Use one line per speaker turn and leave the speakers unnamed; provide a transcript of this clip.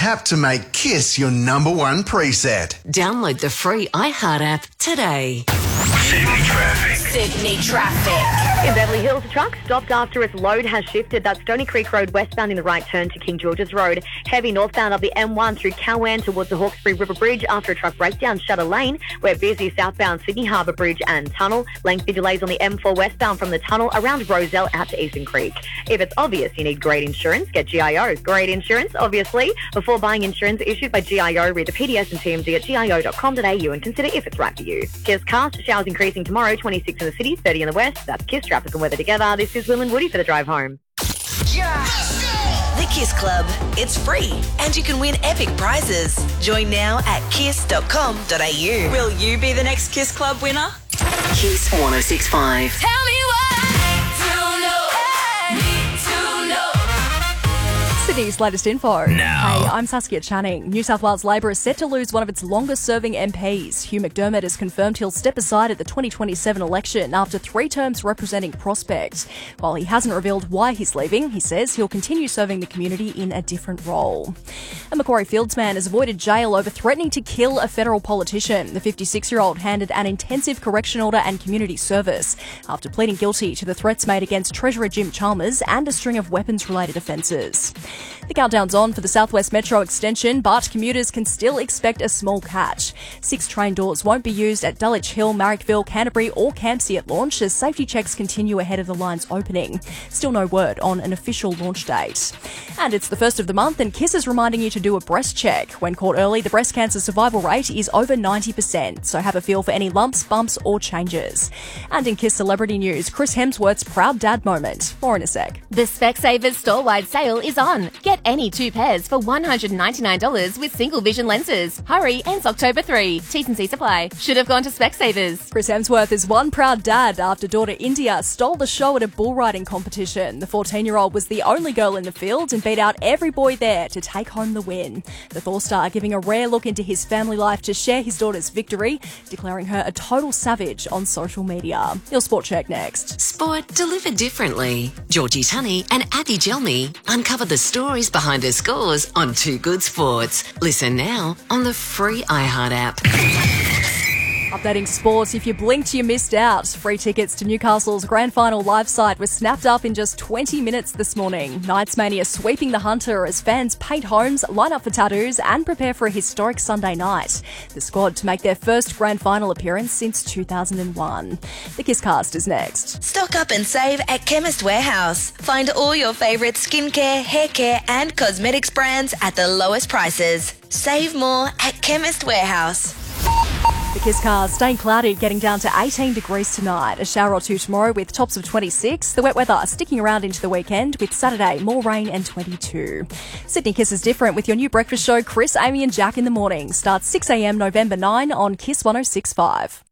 Tap to make Kiss your number one preset.
Download the free iHeart app today.
Sydney traffic.
Sydney traffic.
In Beverly Hills, a truck stopped after its load has shifted. That's Stony Creek Road westbound in the right turn to King George's Road. Heavy northbound up the M1 through Cowan towards the Hawkesbury River Bridge after a truck breakdown. Shutter Lane. We're busy southbound Sydney Harbour Bridge and Tunnel. Lengthy delays on the M4 westbound from the Tunnel around Roselle out to Eastern Creek. If it's obvious you need great insurance, get GIO. Great insurance, obviously. Before buying insurance issued by GIO, read the PDS and TMD at gio.com.au and consider if it's right for you. Kiss cast, showers increasing tomorrow, 26 in the city, 30 in the west. That's Kiss traffic and weather together. This is Will and Woody for the drive home.
The Kiss Club. It's free and you can win epic prizes. Join now at kiss.com.au. Will you be the next Kiss Club winner?
Kiss 106.5.
Tell me
Sydney's latest info.
Now.
Hey, I'm Saskia Channing. New South Wales Labor is set to lose one of its longest-serving MPs. Hugh McDermott has confirmed he'll step aside at the 2027 election after 3 terms representing Prospect. While he hasn't revealed why he's leaving, he says he'll continue serving the community in a different role. A Macquarie Fields man has avoided jail over threatening to kill a federal politician. The 56-year-old handed an intensive correction order and community service after pleading guilty to the threats made against Treasurer Jim Chalmers and a string of weapons-related offences. The countdown's on for the South West Metro extension, but commuters can still expect a small catch. 6 train doors won't be used at Dulwich Hill, Marrickville, Canterbury or Campsie at launch as safety checks continue ahead of the line's opening. Still no word on an official launch date. And it's the first of the month and Kiss is reminding you to do a breast check. When caught early, the breast cancer survival rate is over 90%, so have a feel for any lumps, bumps or changes. And in Kiss celebrity news, Chris Hemsworth's proud dad moment. More in a sec.
The Specsavers store-wide sale is on. Get any 2 pairs for $199 with single vision lenses. Hurry, ends October 3. T's and C's apply. Should have gone to Specsavers.
Chris Hemsworth is one proud dad after daughter India stole the show at a bull riding competition. The 14-year-old was the only girl in the field and beat out every boy there to take home the win. The Thor star giving a rare look into his family life to share his daughter's victory, declaring her a total savage on social media. Your sport check next.
Sport delivered differently. Georgie Tunney and Abby Gelmy uncover the stories behind the scores on Too Good Sports. Listen now on the free iHeart app.
Updating sports, if you blinked, you missed out. Free tickets to Newcastle's grand final live site were snapped up in just 20 minutes this morning. Knights Mania sweeping the Hunter as fans paint homes, line up for tattoos and prepare for a historic Sunday night. The squad to make their first grand final appearance since 2001. The Kisscast is next.
Stock up and save at Chemist Warehouse. Find all your favourite skincare, hair care and cosmetics brands at the lowest prices. Save more at Chemist Warehouse.
The Kisscast staying cloudy, getting down to 18 degrees tonight. A shower or two tomorrow with tops of 26. The wet weather sticking around into the weekend with Saturday more rain and 22. Sydney Kiss is different with your new breakfast show, Chris, Amy and Jack in the morning. Starts 6 a.m. November 9 on Kiss 106.5.